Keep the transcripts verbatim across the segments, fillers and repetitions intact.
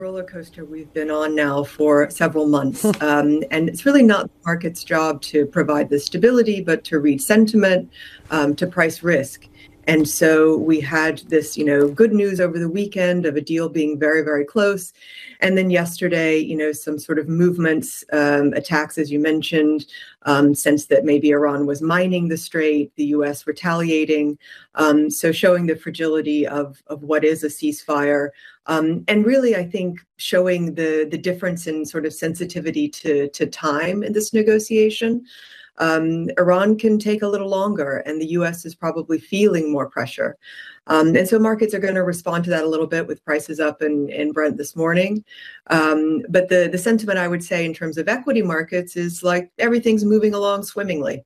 roller coaster we've been on now for several months. Um, and it's really not the market's job to provide the stability, but to read sentiment, um, to price risk. And so we had this, you know, good news over the weekend of a deal being very, very close. And then yesterday, you know, some sort of movements, um, attacks, as you mentioned, um, sense that maybe Iran was mining the strait, the U S retaliating. Um, so showing the fragility of, of what is a ceasefire. Um, and really, I think, showing the, the difference in sort of sensitivity to, to time in this negotiation. Um, Iran can take a little longer, and the U S is probably feeling more pressure. Um, and so markets are going to respond to that a little bit with prices up in, in Brent this morning. Um, but the, the sentiment, I would say, in terms of equity markets is like everything's moving along swimmingly.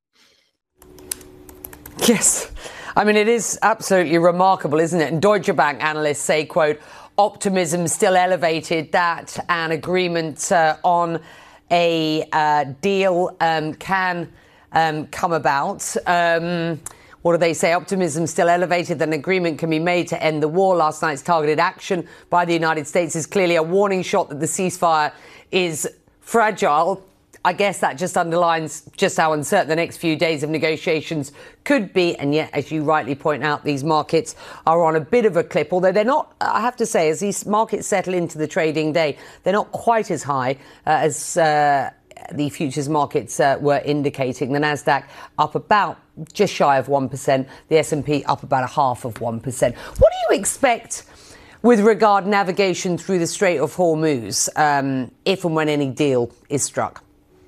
Yes. I mean, it is absolutely remarkable, isn't it? And Deutsche Bank analysts say, quote, optimism still elevated, that an agreement uh, on a uh, deal um, can um, come about. Um, what do they say? Optimism still elevated, that an agreement can be made to end the war. Last night's targeted action by the United States is clearly a warning shot that the ceasefire is fragile. I guess that just underlines just how uncertain the next few days of negotiations could be. And yet, as you rightly point out, these markets are on a bit of a clip, although they're not, I have to say, as these markets settle into the trading day, they're not quite as high uh, as uh, the futures markets uh, were indicating. The Nasdaq up about just shy of one percent, the S and P up about a half of one percent. What do you expect with regard navigation through the Strait of Hormuz, um, if and when any deal is struck?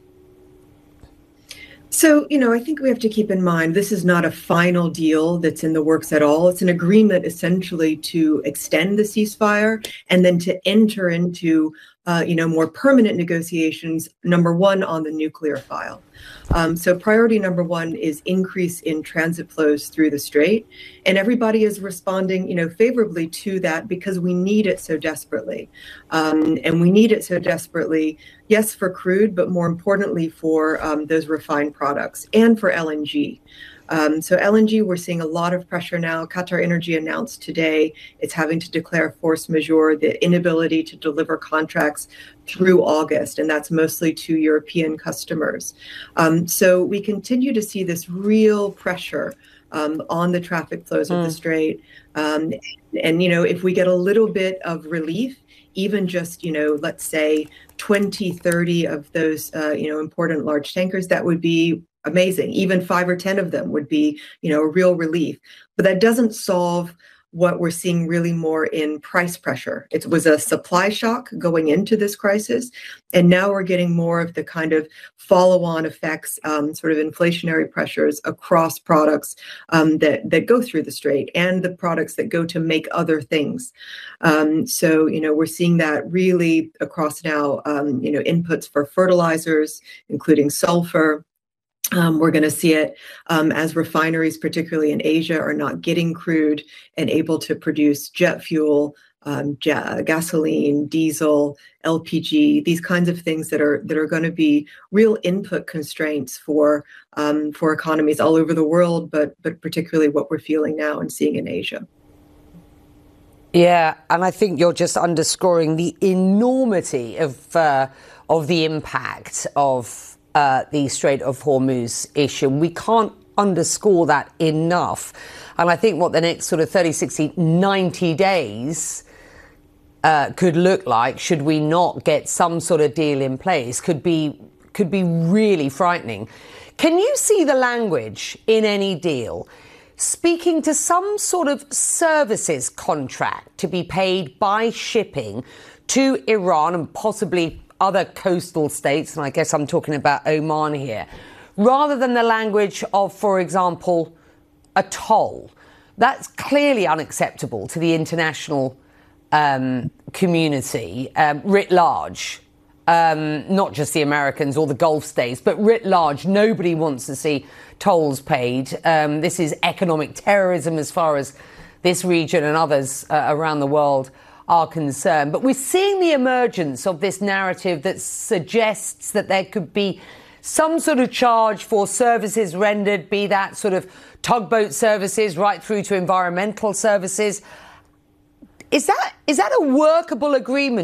So, you know, I think we have to keep in mind this is not a final deal that's in the works at all. It's an agreement essentially to extend the ceasefire and then to enter into, uh, you know, more permanent negotiations, number one, on the nuclear file. Um, so priority number one is increase in transit flows through the strait. And everybody is responding, you know, favorably to that because we need it so desperately. Um, and we need it so desperately, yes, for crude, but more importantly for um, those refined products and for L N G. Um, so L N G, we're seeing a lot of pressure now. Qatar Energy announced today it's having to declare force majeure, the inability to deliver contracts through August, and that's mostly to European customers. Um, so we continue to see this real pressure um, on the traffic flows mm. of the strait. Um, and, and, you know, if we get a little bit of relief, even just, you know, let's say twenty, thirty of those, uh, you know, important large tankers, that would be amazing. Even five or ten of them would be, you know, a real relief. But that doesn't solve what we're seeing really more in price pressure. It was a supply shock going into this crisis. And now we're getting more of the kind of follow-on effects, um, sort of inflationary pressures across products um, that, that go through the strait and the products that go to make other things. Um, so, you know, we're seeing that really across now, um, you know, inputs for fertilizers, including sulfur. Um, we're going to see it um, as refineries, particularly in Asia, are not getting crude and able to produce jet fuel, um, jet, gasoline, diesel, L P G, these kinds of things that are that are going to be real input constraints for um, for economies all over the world, but but particularly what we're feeling now and seeing in Asia. Yeah, and I think you're just underscoring the enormity of uh, of the impact of Uh, the Strait of Hormuz issue. We can't underscore that enough. And I think what the next sort of thirty, sixty, ninety days uh, could look like, should we not get some sort of deal in place, could be could be really frightening. Can you see the language in any deal speaking to some sort of services contract to be paid by shipping to Iran and possibly other coastal states, and I guess I'm talking about Oman here, rather than the language of, for example, a toll? That's clearly unacceptable to the international um, community um, writ large, um, not just the Americans or the Gulf states, but writ large. Nobody wants to see tolls paid. Um, this is economic terrorism as far as this region and others uh, around the world are concerned. But we're seeing the emergence of this narrative that suggests that there could be some sort of charge for services rendered, be that sort of tugboat services right through to environmental services. Is that is that a workable agreement?